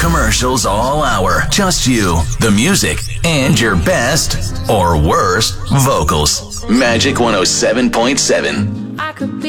commercials all hour. Just you, the music, and your best or worst vocals. Magic 107.7. I could be